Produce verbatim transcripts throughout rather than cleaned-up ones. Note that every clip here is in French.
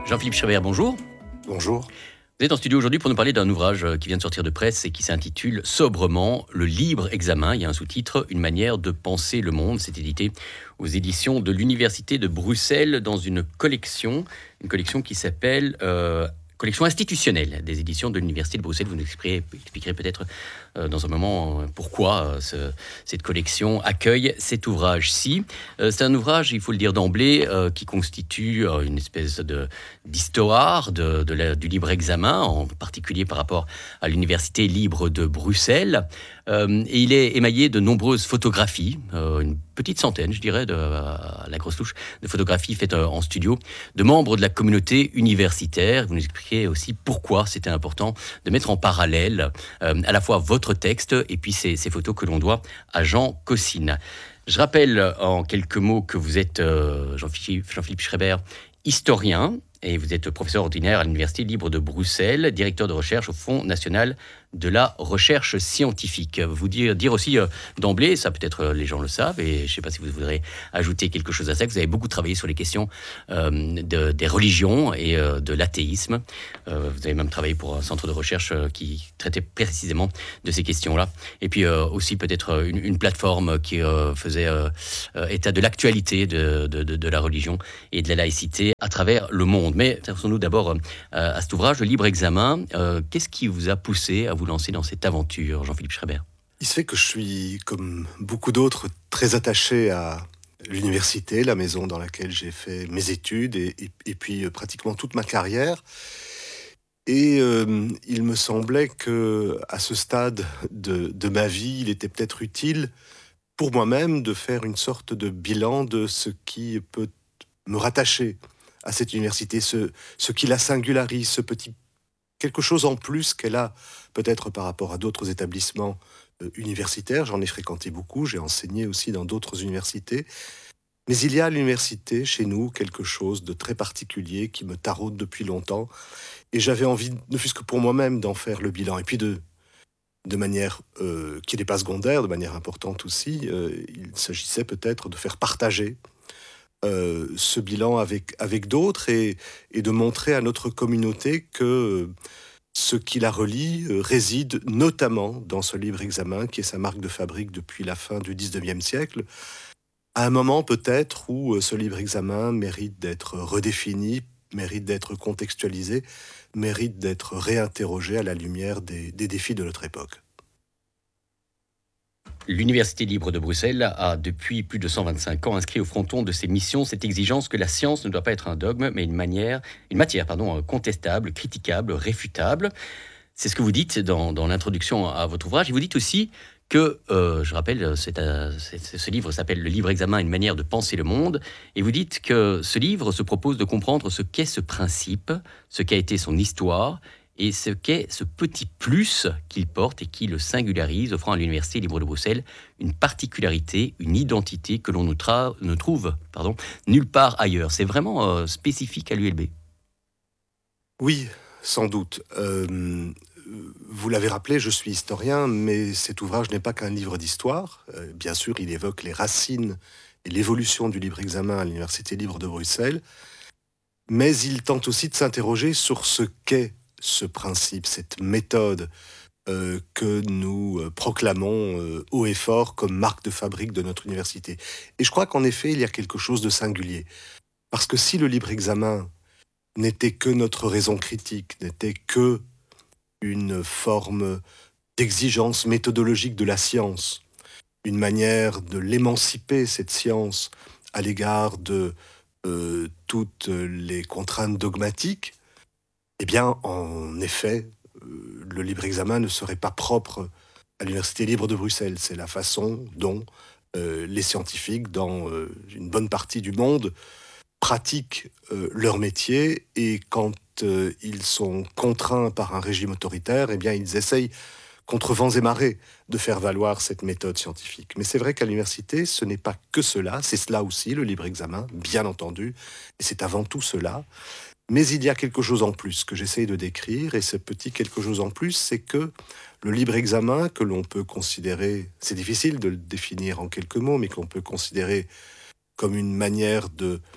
Jean-Philippe Schreiber, bonjour. Bonjour. Vous êtes en studio aujourd'hui pour nous parler d'un ouvrage qui vient de sortir de presse et qui s'intitule sobrement Le libre examen. Il y a un sous-titre, Une manière de penser le monde. C'est édité aux éditions de l'Université de Bruxelles dans une collection, une collection qui s'appelle euh, collection institutionnelle des éditions de l'Université de Bruxelles. Vous nous expliquerez, expliquerez peut-être euh, dans un moment euh, pourquoi euh, ce, cette collection accueille cet ouvrage-ci. Euh, c'est un ouvrage, il faut le dire d'emblée, euh, qui constitue euh, une espèce de, d'histoire de, de la, du libre examen, en particulier par rapport à l'Université libre de Bruxelles. Euh, et il est émaillé de nombreuses photographies, euh, une petite centaine, je dirais, de, à la grosse touche, de photographies faites euh, en studio, de membres de la communauté universitaire. Vous nous expliquez aussi pourquoi c'était important de mettre en parallèle euh, à la fois votre texte et puis ces, ces photos que l'on doit à Jean Cossine. Je rappelle en quelques mots que vous êtes, euh, Jean-Philippe, Jean-Philippe Schreiber, historien, et vous êtes professeur ordinaire à l'Université libre de Bruxelles, directeur de recherche au Fonds national de la recherche scientifique. Vous dire, dire aussi euh, d'emblée, ça peut-être euh, les gens le savent, et je ne sais pas si vous voudrez ajouter quelque chose à ça, que vous avez beaucoup travaillé sur les questions euh, de, des religions et euh, de l'athéisme. Euh, vous avez même travaillé pour un centre de recherche euh, qui traitait précisément de ces questions-là. Et puis euh, aussi peut-être une, une plateforme qui euh, faisait euh, état de l'actualité de, de, de, de la religion et de la laïcité à travers le monde. Mais intéressons-nous d'abord euh, à cet ouvrage, Le libre examen. Euh, qu'est-ce qui vous a poussé à vous lancer dans cette aventure, Jean-Philippe Schreiber? Il se fait que je suis, comme beaucoup d'autres, très attaché à l'université, la maison dans laquelle j'ai fait mes études et, et, et puis euh, pratiquement toute ma carrière. Et euh, il me semblait que, à ce stade de, de ma vie, il était peut-être utile pour moi-même de faire une sorte de bilan de ce qui peut me rattacher à cette université, ce, ce qui la singularise, ce petit quelque chose en plus qu'elle a peut-être par rapport à d'autres établissements euh, universitaires. J'en ai fréquenté beaucoup, j'ai enseigné aussi dans d'autres universités. Mais il y a à l'université, chez nous, quelque chose de très particulier qui me taraude depuis longtemps. Et j'avais envie, ne fût-ce que pour moi-même, d'en faire le bilan. Et puis de, de manière euh, qui n'est pas secondaire, de manière importante aussi, euh, il s'agissait peut-être de faire partager Euh, ce bilan avec, avec d'autres et, et de montrer à notre communauté que euh, ce qui la relie euh, réside notamment dans ce libre examen qui est sa marque de fabrique depuis la fin du dix-neuvième siècle, à un moment peut-être où euh, ce libre examen mérite d'être redéfini, mérite d'être contextualisé, mérite d'être réinterrogé à la lumière des, des défis de notre époque. L'Université libre de Bruxelles a, depuis plus de cent vingt-cinq ans, inscrit au fronton de ses missions cette exigence que la science ne doit pas être un dogme, mais une, manière, une matière pardon, contestable, critiquable, réfutable. C'est ce que vous dites dans, dans l'introduction à votre ouvrage. Et vous dites aussi que, euh, je rappelle, c'est, euh, c'est, ce livre s'appelle « Le libre examen, une manière de penser le monde ». Et vous dites que ce livre se propose de comprendre ce qu'est ce principe, ce qu'a été son histoire, et ce qu'est ce petit plus qu'il porte et qui le singularise, offrant à l'Université libre de Bruxelles une particularité, une identité que l'on ne, tra- ne trouve pardon, nulle part ailleurs. C'est vraiment euh, spécifique à l'U L B. Oui, sans doute. Euh, vous l'avez rappelé, je suis historien, mais cet ouvrage n'est pas qu'un livre d'histoire. Euh, bien sûr, il évoque les racines et l'évolution du libre examen à l'Université libre de Bruxelles, mais il tente aussi de s'interroger sur ce qu'est ce principe, cette méthode euh, que nous euh, proclamons euh, haut et fort comme marque de fabrique de notre université. Et je crois qu'en effet, il y a quelque chose de singulier. Parce que si le libre examen n'était que notre raison critique, n'était que une forme d'exigence méthodologique de la science, une manière de l'émanciper, cette science, à l'égard de euh, toutes les contraintes dogmatiques, eh bien, en effet, euh, le libre examen ne serait pas propre à l'Université libre de Bruxelles. C'est la façon dont euh, les scientifiques, dans euh, une bonne partie du monde, pratiquent euh, leur métier, et quand euh, ils sont contraints par un régime autoritaire, eh bien, ils essayent, contre vents et marées, de faire valoir cette méthode scientifique. Mais c'est vrai qu'à l'université, ce n'est pas que cela, c'est cela aussi, le libre examen, bien entendu, et c'est avant tout cela. Mais il y a quelque chose en plus que j'essaye de décrire, et ce petit quelque chose en plus, c'est que le libre examen, que l'on peut considérer, c'est difficile de le définir en quelques mots, mais qu'on peut considérer comme une manière de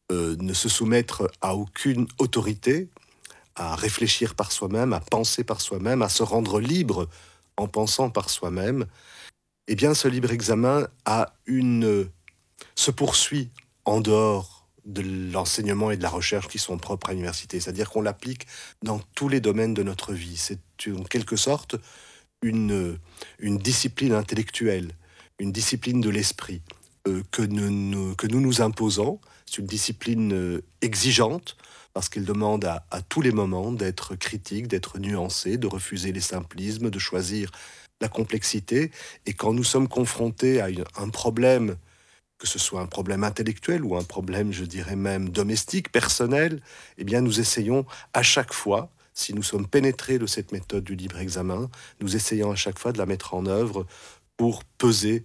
euh, ne se soumettre à aucune autorité, à réfléchir par soi-même, à penser par soi-même, à se rendre libre en pensant par soi-même, eh bien ce libre examen a une, se poursuit en dehors de l'enseignement et de la recherche qui sont propres à l'université. C'est-à-dire qu'on l'applique dans tous les domaines de notre vie. C'est en quelque sorte une, une discipline intellectuelle, une discipline de l'esprit euh, que, nous, nous, que nous nous imposons. C'est une discipline euh, exigeante parce qu'elle demande à, à tous les moments d'être critique, d'être nuancé, de refuser les simplismes, de choisir la complexité. Et quand nous sommes confrontés à une, un problème, que ce soit un problème intellectuel ou un problème, je dirais même domestique, personnel, eh bien nous essayons à chaque fois, si nous sommes pénétrés de cette méthode du libre examen, nous essayons à chaque fois de la mettre en œuvre pour peser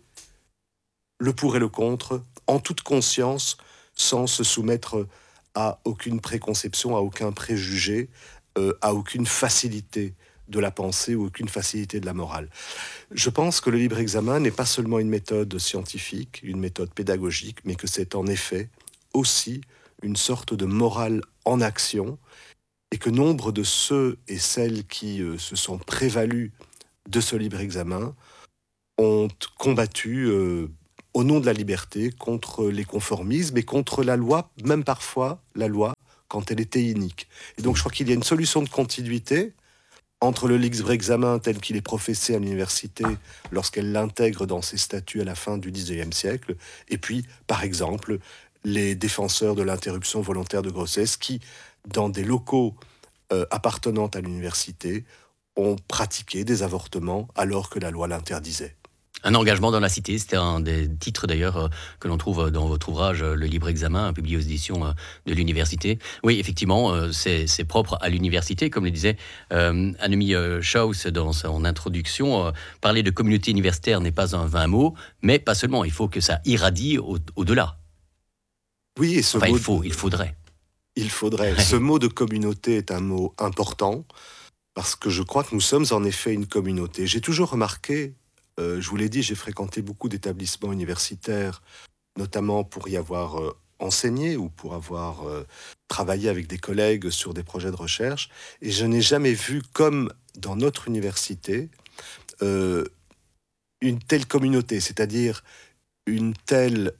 le pour et le contre, en toute conscience, sans se soumettre à aucune préconception, à aucun préjugé, euh, à aucune facilité de la pensée ou aucune facilité de la morale. Je pense que le libre examen n'est pas seulement une méthode scientifique, une méthode pédagogique, mais que c'est en effet aussi une sorte de morale en action, et que nombre de ceux et celles qui euh, se sont prévalus de ce libre examen ont combattu euh, au nom de la liberté contre les conformismes et contre la loi, même parfois la loi quand elle était inique. Et donc je crois qu'il y a une solution de continuité entre le libre examen tel qu'il est professé à l'université lorsqu'elle l'intègre dans ses statuts à la fin du dix-neuvième siècle, et puis, par exemple, les défenseurs de l'interruption volontaire de grossesse qui, dans des locaux euh, appartenant à l'université, ont pratiqué des avortements alors que la loi l'interdisait. Un engagement dans la cité, c'était un des titres d'ailleurs euh, que l'on trouve dans votre ouvrage euh, Le Libre Examen, publié aux éditions euh, de l'université. Oui, effectivement, euh, c'est, c'est propre à l'université, comme le disait euh, Annemie euh, Schaus dans son introduction. Euh, parler de communauté universitaire n'est pas un vain mot, mais pas seulement, il faut que ça irradie au, au-delà. Oui, et ce enfin, mot il faut, de... il faudrait. Il faudrait. Ce mot de communauté est un mot important, parce que je crois que nous sommes en effet une communauté. J'ai toujours remarqué, Euh, je vous l'ai dit, j'ai fréquenté beaucoup d'établissements universitaires, notamment pour y avoir euh, enseigné ou pour avoir euh, travaillé avec des collègues sur des projets de recherche, et je n'ai jamais vu, comme dans notre université, euh, une telle communauté, c'est-à-dire une telle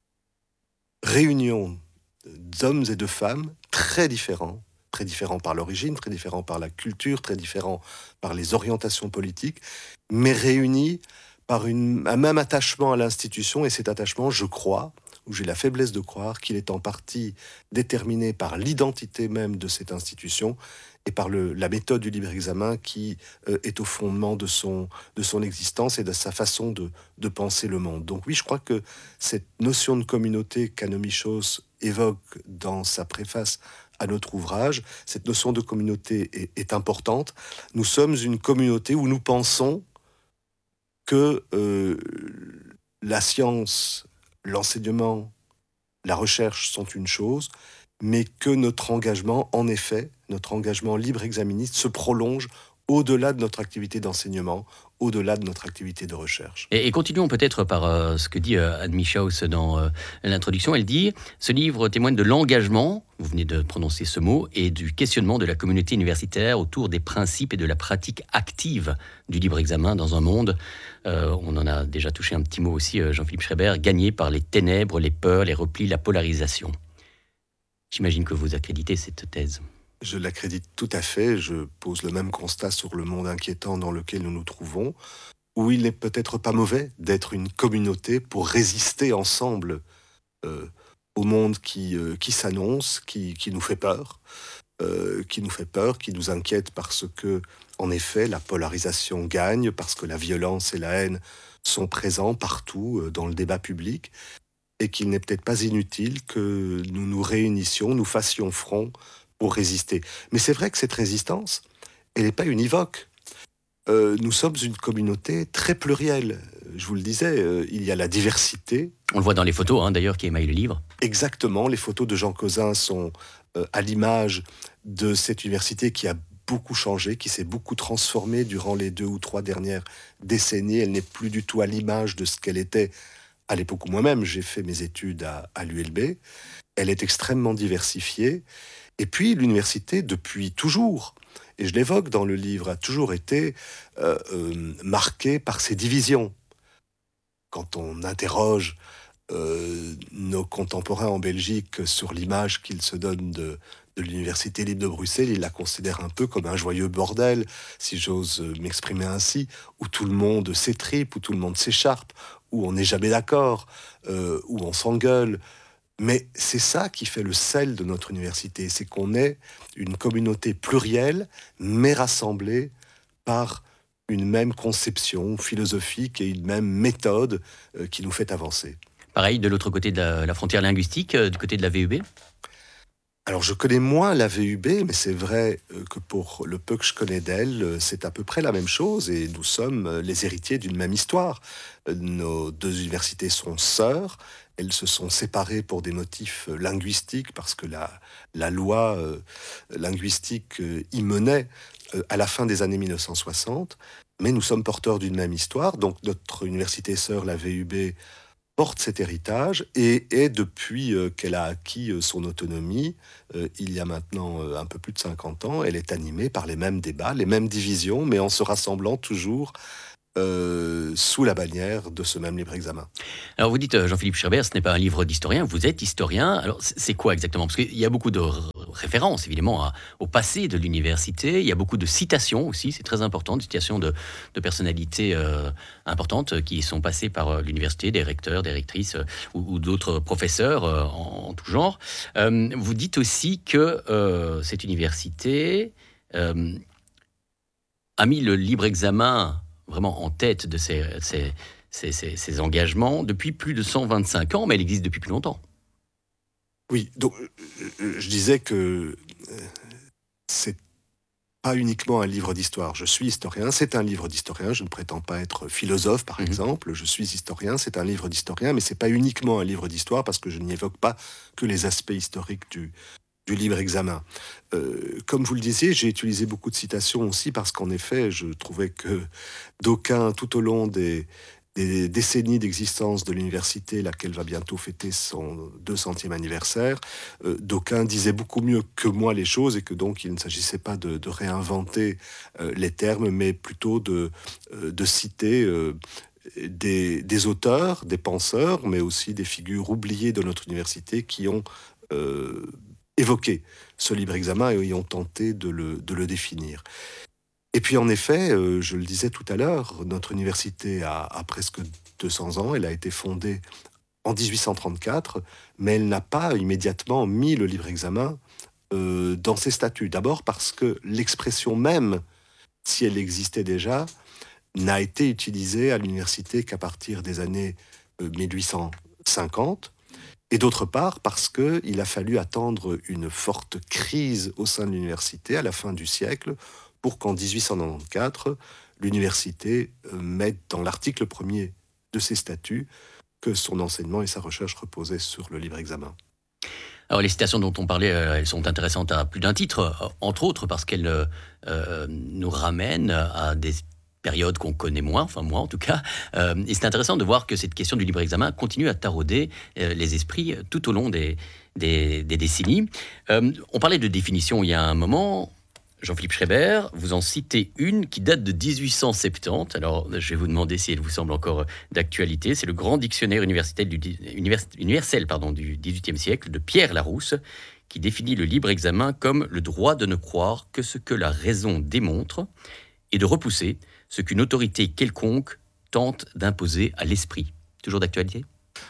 réunion d'hommes et de femmes très différents, très différents par l'origine, très différents par la culture, très différents par les orientations politiques, mais réunis par une, un même attachement à l'institution. Et cet attachement, je crois, ou j'ai la faiblesse de croire, qu'il est en partie déterminé par l'identité même de cette institution et par le, la méthode du libre examen qui euh, est au fondement de son, de son existence et de sa façon de, de penser le monde. Donc oui, je crois que cette notion de communauté qu'Annemie Schaus évoque dans sa préface à notre ouvrage, cette notion de communauté est, est importante. Nous sommes une communauté où nous pensons que euh, la science, l'enseignement, la recherche sont une chose, mais que notre engagement, en effet, notre engagement libre exaministe se prolonge au-delà de notre activité d'enseignement, au-delà de notre activité de recherche. Et, et continuons peut-être par euh, ce que dit euh, Annemie Schaus dans euh, l'introduction. Elle dit « Ce livre témoigne de l'engagement, vous venez de prononcer ce mot, et du questionnement de la communauté universitaire autour des principes et de la pratique active du libre examen dans un monde, euh, on en a déjà touché un petit mot aussi, euh, Jean-Philippe Schreiber, gagné par les ténèbres, les peurs, les replis, la polarisation. » J'imagine que vous accréditez cette thèse. Je l'accrédite tout à fait. Je pose le même constat sur le monde inquiétant dans lequel nous nous trouvons, où il n'est peut-être pas mauvais d'être une communauté pour résister ensemble euh, au monde qui, euh, qui s'annonce, qui, qui nous fait peur, euh, qui nous fait peur, qui nous inquiète parce que, en effet, la polarisation gagne, parce que la violence et la haine sont présents partout euh, dans le débat public, et qu'il n'est peut-être pas inutile que nous nous réunissions, nous fassions front pour résister. Mais c'est vrai que cette résistance, elle n'est pas univoque. Euh, nous sommes une communauté très plurielle. Je vous le disais, euh, il y a la diversité. On le voit dans les photos, hein, d'ailleurs, qui émaillent le livre. Exactement, les photos de Jean Cauzin sont euh, à l'image de cette université qui a beaucoup changé, qui s'est beaucoup transformée durant les deux ou trois dernières décennies. Elle n'est plus du tout à l'image de ce qu'elle était à l'époque où moi-même j'ai fait mes études à, à l'U L B. Elle est extrêmement diversifiée. Et puis l'université, depuis toujours, et je l'évoque dans le livre, a toujours été euh, euh, marquée par ses divisions. Quand on interroge euh, nos contemporains en Belgique sur l'image qu'ils se donnent de, de l'Université libre de Bruxelles, ils la considèrent un peu comme un joyeux bordel, si j'ose m'exprimer ainsi, où tout le monde s'étripe, où tout le monde s'écharpe, où on n'est jamais d'accord, euh, où on s'engueule. Mais c'est ça qui fait le sel de notre université, c'est qu'on est une communauté plurielle, mais rassemblée par une même conception philosophique et une même méthode euh, qui nous fait avancer. Pareil, de l'autre côté de la, la frontière linguistique, euh, du côté de la V U B. Alors je connais moins la V U B, mais c'est vrai euh, que pour le peu que je connais d'elle, euh, c'est à peu près la même chose et nous sommes euh, les héritiers d'une même histoire. Euh, Nos deux universités sont sœurs, elles se sont séparées pour des motifs euh, linguistiques parce que la, la loi euh, linguistique euh, y menait euh, à la fin des années mille neuf cent soixante, mais nous sommes porteurs d'une même histoire, donc notre université sœur, la V U B, porte cet héritage et est, depuis euh, qu'elle a acquis euh, son autonomie, euh, il y a maintenant euh, un peu plus de cinquante ans, elle est animée par les mêmes débats, les mêmes divisions, mais en se rassemblant toujours euh, sous la bannière de ce même libre examen. Alors vous dites, euh, Jean-Philippe Schreiber, ce n'est pas un livre d'historien, vous êtes historien. Alors c'est c'est quoi exactement? Parce qu'il y a beaucoup de r- références évidemment à- au passé de l'université, il y a beaucoup de citations aussi, c'est très important, de citations de, de personnalités euh, importantes euh, qui sont passées par euh, l'université, des recteurs, des rectrices euh, ou, ou d'autres professeurs euh, en, en tout genre. Euh, vous dites aussi que euh, cette université euh, a mis le libre examen vraiment en tête de ses, ses- ses- ses- ses engagements depuis plus de cent vingt-cinq ans, mais elle existe depuis plus longtemps. Oui, donc euh, euh, je disais que euh, c'est pas uniquement un livre d'histoire. Je suis historien, c'est un livre d'historien. Je ne prétends pas être philosophe, par Mhm. exemple. Je suis historien, c'est un livre d'historien, mais c'est pas uniquement un livre d'histoire parce que je n'y évoque pas que les aspects historiques du, du libre examen. Euh, comme vous le disiez, j'ai utilisé beaucoup de citations aussi parce qu'en effet, je trouvais que d'aucuns, tout au long des, des décennies d'existence de l'université, laquelle va bientôt fêter son deux centième anniversaire, euh, d'aucuns disaient beaucoup mieux que moi les choses et que donc il ne s'agissait pas de, de réinventer euh, les termes, mais plutôt de, euh, de citer euh, des, des auteurs, des penseurs, mais aussi des figures oubliées de notre université qui ont euh, évoqué ce libre examen et ont tenté de le, de le définir. Et puis en effet, euh, je le disais tout à l'heure, notre université a, a presque deux cents ans, elle a été fondée en dix-huit cent trente-quatre, mais elle n'a pas immédiatement mis le libre examen euh, dans ses statuts. D'abord parce que l'expression même, si elle existait déjà, n'a été utilisée à l'université qu'à partir des années euh, mille huit cent cinquante. Et d'autre part, parce qu'il a fallu attendre une forte crise au sein de l'université à la fin du siècle pour qu'en dix-huit cent quatre-vingt-quatorze, l'université euh, mette dans l'article premier de ses statuts que son enseignement et sa recherche reposaient sur le libre examen. Alors les citations dont on parlait, euh, elles sont intéressantes à plus d'un titre, euh, entre autres parce qu'elles euh, euh, nous ramènent à des périodes qu'on connaît moins, enfin moi en tout cas. Euh, et c'est intéressant de voir que cette question du libre examen continue à tarauder euh, les esprits tout au long des, des, des décennies. Euh, on parlait de définition il y a un moment. Jean-Philippe Schreiber, vous en citez une qui date de dix-huit cent soixante-dix. Alors, je vais vous demander si elle vous semble encore d'actualité. C'est le grand dictionnaire universitaire du, univers, universel pardon, du dix-huitième siècle de Pierre Larousse, qui définit le libre examen comme le droit de ne croire que ce que la raison démontre et de repousser ce qu'une autorité quelconque tente d'imposer à l'esprit. Toujours d'actualité ?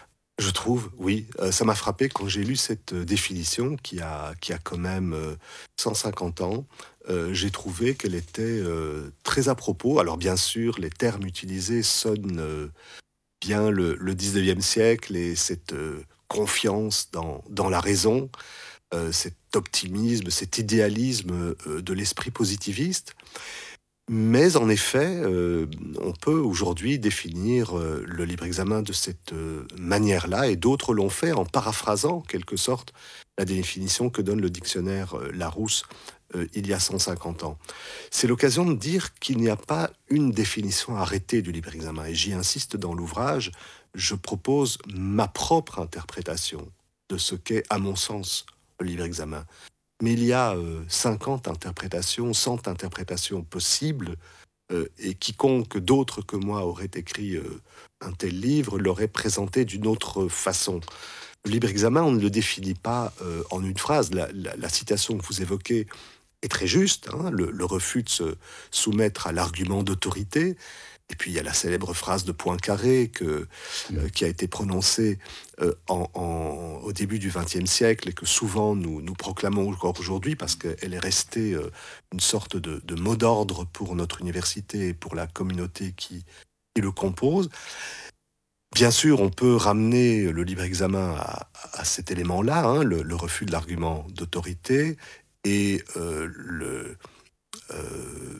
Je trouve, oui, euh, ça m'a frappé quand j'ai lu cette euh, définition qui a, qui a quand même euh, cent cinquante ans. Euh, j'ai trouvé qu'elle était euh, très à propos. Alors bien sûr, les termes utilisés sonnent euh, bien le, le dix-neuvième siècle et cette euh, confiance dans, dans la raison, euh, cet optimisme, cet idéalisme euh, de l'esprit positiviste. Mais en effet, euh, on peut aujourd'hui définir euh, le libre examen de cette euh, manière-là, et d'autres l'ont fait en paraphrasant, en quelque sorte, la définition que donne le dictionnaire euh, Larousse euh, il y a cent cinquante ans. C'est l'occasion de dire qu'il n'y a pas une définition arrêtée du libre examen, et j'y insiste dans l'ouvrage. je propose ma propre interprétation de ce qu'est, à mon sens, le livre-examen. Mais il y a euh, cinquante interprétations, cent interprétations possibles, euh, et quiconque d'autre que moi aurait écrit euh, un tel livre l'aurait présenté d'une autre façon. Le libre-examen, on ne le définit pas euh, en une phrase. La, la, la citation que vous évoquez est très juste, hein, le, le refus de se soumettre à l'argument d'autorité. Et puis il y a la célèbre phrase de Poincaré que, euh, qui a été prononcée euh, en, en, au début du vingtième siècle et que souvent nous, nous proclamons encore aujourd'hui parce qu'elle est restée euh, une sorte de, de mot d'ordre pour notre université et pour la communauté qui, qui le compose. Bien sûr, on peut ramener le libre examen à, à cet élément-là, hein, le, le refus de l'argument d'autorité et euh, le, euh,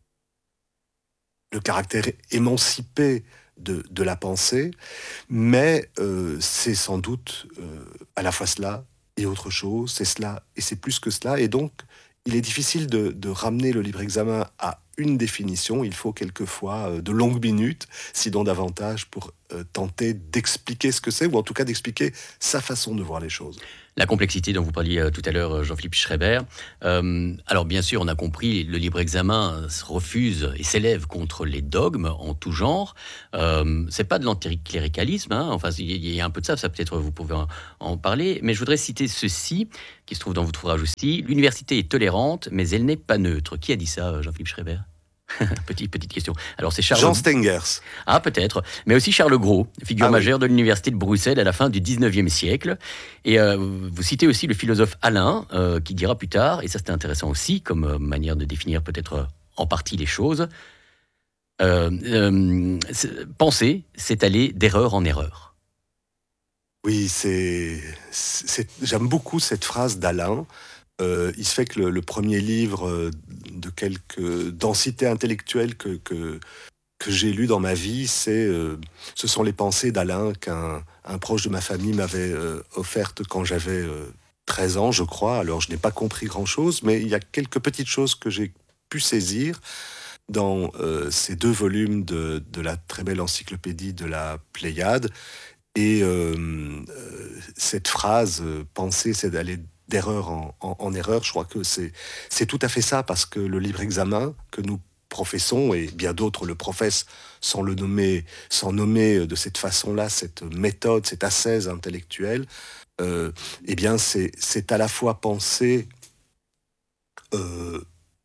le caractère émancipé de, de la pensée, mais euh, c'est sans doute euh, à la fois cela et autre chose, c'est cela et c'est plus que cela, et donc il est difficile de, de ramener le libre examen à une définition. Il faut quelquefois euh, de longues minutes, sinon davantage, pour euh, tenter d'expliquer ce que c'est, ou en tout cas d'expliquer sa façon de voir les choses. La complexité dont vous parliez euh, tout à l'heure, Jean-Philippe Schreiber. Euh, alors bien sûr, on a compris, le libre examen se refuse et s'élève contre les dogmes en tout genre. Euh, c'est pas de l'anticléricalisme, hein. Enfin, il y a un peu de ça, ça peut-être vous pouvez en, en parler. Mais je voudrais citer ceci, qui se trouve dans votre ouvrage aussi. L'université est tolérante, mais elle n'est pas neutre. Qui a dit ça, Jean-Philippe Schreiber? Petite, petite question. Alors c'est Charles... Jean Stengers. Ah, peut-être. Mais aussi Charles Gros, figure ah, majeure oui. de l'Université de Bruxelles à la fin du dix-neuvième siècle. Et euh, vous citez aussi le philosophe Alain, euh, qui dira plus tard, et ça c'était intéressant aussi, comme euh, manière de définir peut-être euh, en partie les choses, euh, euh, c'est, penser, c'est aller d'erreur en erreur. Oui, c'est, c'est, j'aime beaucoup cette phrase d'Alain. Euh, il se fait que le, le premier livre de quelque densité intellectuelle que, que, que j'ai lu dans ma vie, c'est, euh, ce sont les pensées d'Alain qu'un un proche de ma famille m'avait euh, offertes quand j'avais euh, treize ans, je crois. Alors, je n'ai pas compris grand-chose, mais il y a quelques petites choses que j'ai pu saisir dans euh, ces deux volumes de, de la très belle encyclopédie de la Pléiade. Et euh, euh, cette phrase euh, « penser, c'est d'aller d'erreur en, en, en erreur », je crois que c'est, c'est tout à fait ça, parce que le libre examen que nous professons, et bien d'autres le professent sans le nommer, sans nommer de cette façon-là, cette méthode, cette ascèse intellectuelle, euh, eh bien c'est, c'est à la fois penser euh,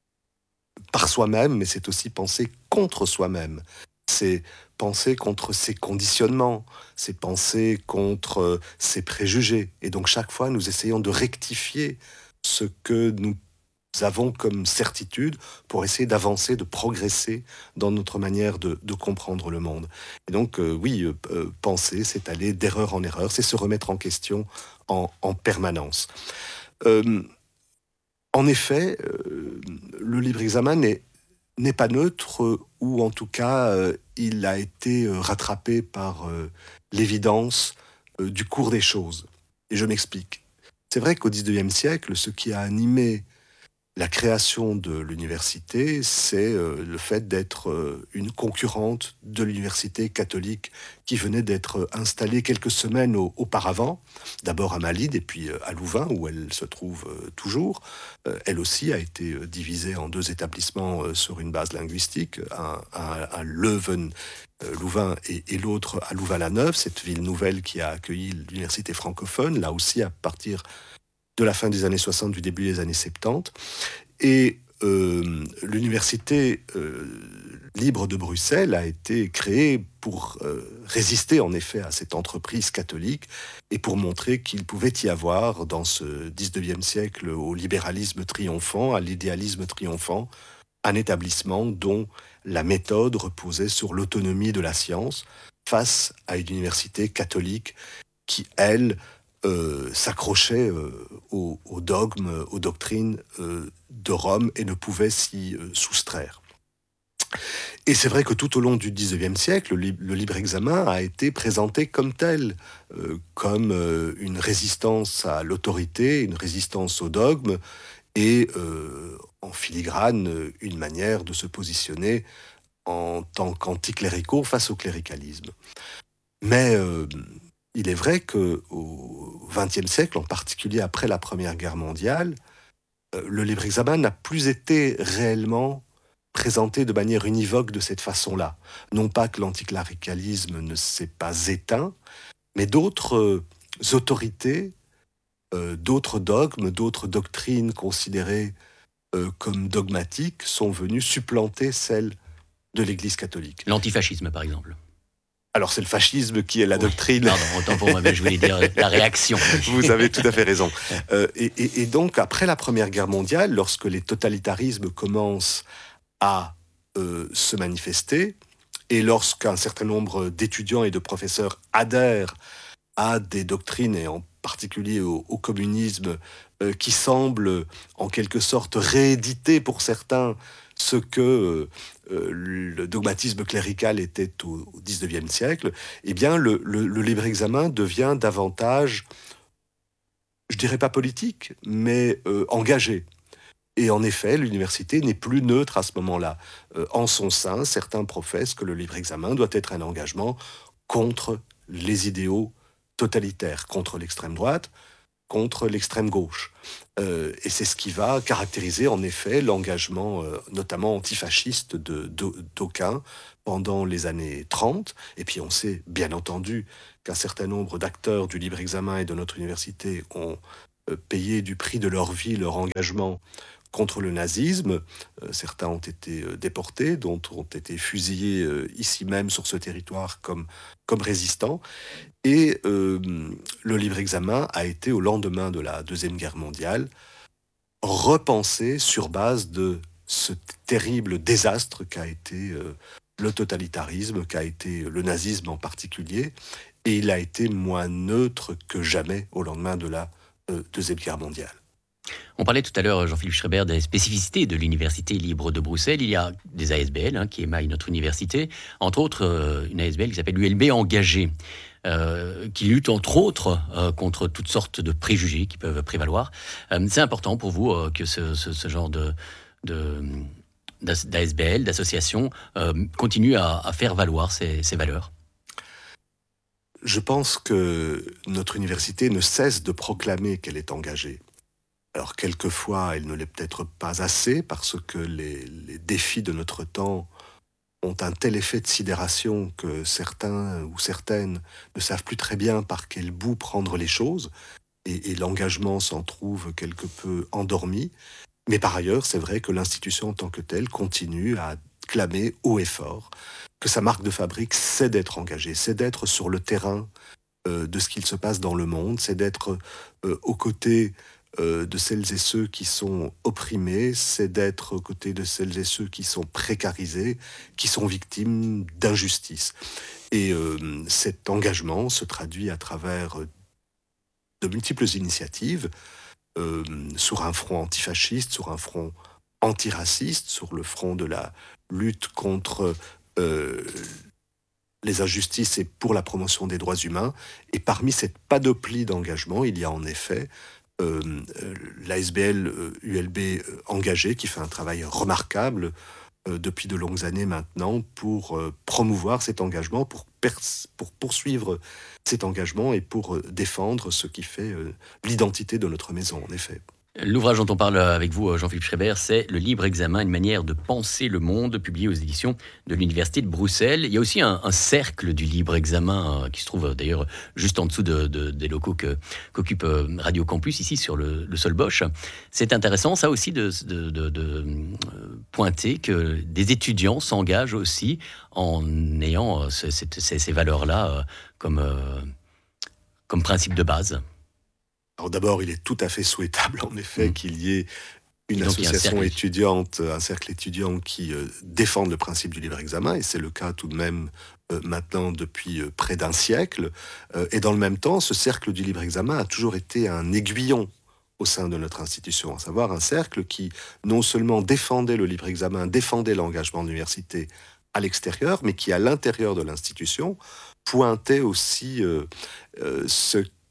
par soi-même, mais c'est aussi penser contre soi-même. C'est penser contre ses conditionnements, c'est penser contre euh, ses préjugés. Et donc chaque fois, nous essayons de rectifier ce que nous avons comme certitude pour essayer d'avancer, de progresser dans notre manière de, de comprendre le monde. Et donc euh, oui, euh, euh, penser, c'est aller d'erreur en erreur, c'est se remettre en question en, en permanence. Euh, en effet, euh, le libre examen n'est n'est pas neutre, euh, ou en tout cas, euh, il a été euh, rattrapé par euh, l'évidence euh, du cours des choses. Et je m'explique. C'est vrai qu'au dix-neuvième siècle, ce qui a animé la création de l'université, c'est euh, le fait d'être euh, une concurrente de l'université catholique qui venait d'être installée quelques semaines au, auparavant, d'abord à Malines et puis euh, à Louvain, où elle se trouve euh, toujours. Euh, elle aussi a été euh, divisée en deux établissements euh, sur une base linguistique, un, un, un Leuven, euh, Louvain, et, et l'autre à Louvain-la-Neuve, cette ville nouvelle qui a accueilli l'université francophone, là aussi à partir de la fin des années soixante, du début des années soixante-dix. Et euh, l'université euh, libre de Bruxelles a été créée pour euh, résister en effet à cette entreprise catholique et pour montrer qu'il pouvait y avoir dans ce dix-neuvième siècle au libéralisme triomphant, à l'idéalisme triomphant, un établissement dont la méthode reposait sur l'autonomie de la science face à une université catholique qui, elle, Euh, s'accrochait euh, aux, aux dogmes, aux doctrines euh, de Rome et ne pouvait s'y euh, soustraire. Et c'est vrai que tout au long du dix-neuvième siècle, le, le libre examen a été présenté comme tel, euh, comme euh, une résistance à l'autorité, une résistance au dogme, et euh, en filigrane, une manière de se positionner en tant qu'anticléricaux face au cléricalisme. Mais euh, il est vrai qu'au vingtième siècle, en particulier après la Première Guerre mondiale, euh, le libre examen n'a plus été réellement présenté de manière univoque de cette façon-là. Non pas que l'anticléricalisme ne s'est pas éteint, mais d'autres euh, autorités, euh, d'autres dogmes, d'autres doctrines considérées euh, comme dogmatiques sont venues supplanter celles de l'Église catholique. L'antifascisme, par exemple. Alors c'est le fascisme qui est la Oui, doctrine. pardon, autant pour moi, mais je voulais dire la réaction. Vous avez tout à fait raison. Euh, et, et, et donc, après la Première Guerre mondiale, lorsque les totalitarismes commencent à euh, se manifester, et lorsqu'un certain nombre d'étudiants et de professeurs adhèrent à des doctrines, et en particulier au, au communisme, euh, qui semblent en quelque sorte rééditer pour certains ce que euh, le dogmatisme clérical était au, au dix-neuvième siècle, eh bien le, le, le libre examen devient davantage, je dirais pas politique, mais euh, engagé. Et en effet, l'université n'est plus neutre à ce moment-là. Euh, en son sein, certains professent que le libre examen doit être un engagement contre les idéaux totalitaires, contre l'extrême droite, contre l'extrême gauche. Euh, et c'est ce qui va caractériser en effet l'engagement, euh, notamment antifasciste de, de, d'aucuns pendant les années trente. Et puis on sait bien entendu qu'un certain nombre d'acteurs du libre examen et de notre université ont euh, payé du prix de leur vie leur engagement contre le nazisme. Euh, certains ont été euh, déportés, d'autres ont été fusillés euh, ici même sur ce territoire comme, comme résistants. Et euh, le libre examen a été, au lendemain de la Deuxième Guerre mondiale, repensé sur base de ce terrible désastre qu'a été euh, le totalitarisme, qu'a été le nazisme en particulier. Et il a été moins neutre que jamais au lendemain de la euh, Deuxième Guerre mondiale. On parlait tout à l'heure, Jean-Philippe Schreiber, des spécificités de l'Université libre de Bruxelles. Il y a des A S B L hein, qui émaillent notre université, entre autres euh, une A S B L qui s'appelle l'U L B Engagé, euh, qui lutte entre autres euh, contre toutes sortes de préjugés qui peuvent prévaloir. Euh, c'est important pour vous euh, que ce, ce, ce genre de, de, d'A S B L, d'association, euh, continue à, à faire valoir ces, ces valeurs? Je pense que notre université ne cesse de proclamer qu'elle est engagée. Alors, quelquefois, elle ne l'est peut-être pas assez, parce que les, les défis de notre temps ont un tel effet de sidération que certains ou certaines ne savent plus très bien par quel bout prendre les choses, et, et l'engagement s'en trouve quelque peu endormi. Mais par ailleurs, c'est vrai que l'institution en tant que telle continue à clamer haut et fort que sa marque de fabrique, c'est d'être engagée, c'est d'être sur le terrain euh, de ce qu'il se passe dans le monde, c'est d'être euh, aux côtés Euh, de celles et ceux qui sont opprimés, c'est d'être aux côtés de celles et ceux qui sont précarisés, qui sont victimes d'injustice. Et euh, cet engagement se traduit à travers de multiples initiatives, euh, sur un front antifasciste, sur un front antiraciste, sur le front de la lutte contre euh, les injustices et pour la promotion des droits humains. Et parmi cette panoplie d'engagements, il y a en effet Euh, l'A S B L euh, U L B euh, engagé, qui fait un travail remarquable euh, depuis de longues années maintenant pour euh, promouvoir cet engagement, pour, pers- pour poursuivre cet engagement et pour euh, défendre ce qui fait euh, l'identité de notre maison, en effet. L'ouvrage dont on parle avec vous, Jean-Philippe Schreiber, c'est Le libre examen, une manière de penser le monde, publié aux éditions de l'Université de Bruxelles. Il y a aussi un, un cercle du libre examen euh, qui se trouve euh, d'ailleurs juste en dessous de, de, des locaux que, qu'occupe euh, Radio Campus, ici sur le, le sol Bosch. C'est intéressant, ça aussi, de, de, de, de euh, pointer que des étudiants s'engagent aussi en ayant euh, ce, cette, ces, ces valeurs-là euh, comme, euh, comme principe de base. Alors d'abord, il est tout à fait souhaitable, en effet, mmh. qu'il y ait une donc, association un étudiante, un cercle étudiant qui euh, défende le principe du libre examen, et c'est le cas tout de même euh, maintenant depuis euh, près d'un siècle. Euh, et dans le même temps, ce cercle du libre examen a toujours été un aiguillon au sein de notre institution, à savoir un cercle qui non seulement défendait le libre examen, défendait l'engagement de l'université à l'extérieur, mais qui, à l'intérieur de l'institution, pointait aussi euh, euh, ce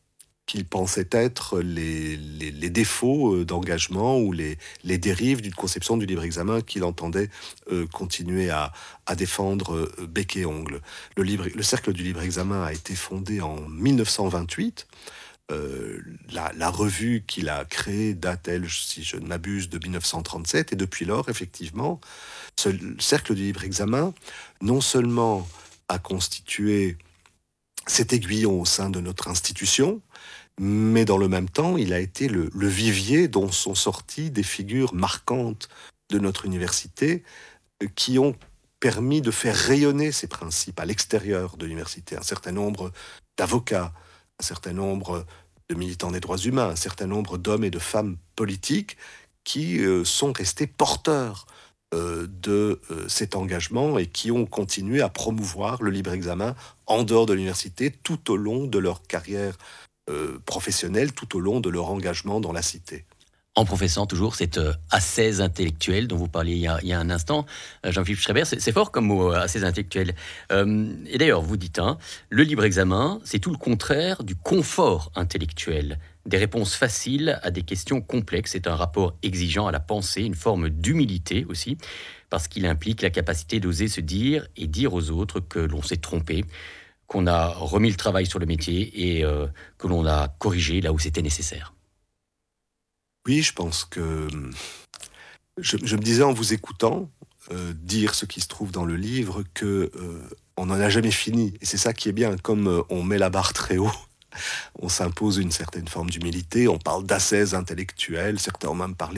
qu'ils pensaient être les, les, les défauts euh, d'engagement ou les, les dérives d'une conception du libre examen qu'il entendait euh, continuer à, à défendre euh, bec et ongle. Le, libre, le Cercle du libre examen a été fondé en mille neuf cent vingt-huit. Euh, la, la revue qu'il a créée date, elle, si je ne m'abuse, de mille neuf cent trente-sept. Et depuis lors, effectivement, ce Cercle du libre examen, non seulement a constitué cet aiguillon au sein de notre institution, mais dans le même temps, il a été le, le vivier dont sont sorties des figures marquantes de notre université euh, qui ont permis de faire rayonner ces principes à l'extérieur de l'université. Un certain nombre d'avocats, un certain nombre de militants des droits humains, un certain nombre d'hommes et de femmes politiques qui euh, sont restés porteurs euh, de euh, cet engagement et qui ont continué à promouvoir le libre examen en dehors de l'université tout au long de leur carrière euh, professionnelle, tout au long de leur engagement dans la cité. En professant toujours cette euh, ascèse intellectuelle dont vous parliez il y a, il y a un instant, euh, Jean-Philippe Schreiber, c'est, c'est fort comme mot, euh, ascèse intellectuelle. Euh, et d'ailleurs, vous dites, hein, le libre examen, c'est tout le contraire du confort intellectuel. Des réponses faciles à des questions complexes. C'est un rapport exigeant à la pensée, une forme d'humilité aussi, parce qu'il implique la capacité d'oser se dire et dire aux autres que l'on s'est trompé, qu'on a remis le travail sur le métier et euh, que l'on a corrigé là où c'était nécessaire. Oui, je pense que je, je me disais en vous écoutant euh, dire ce qui se trouve dans le livre que euh, on n'en a jamais fini. Et c'est ça qui est bien, comme euh, on met la barre très haut, on s'impose une certaine forme d'humilité, on parle d'ascèse intellectuelle, certains ont même parlé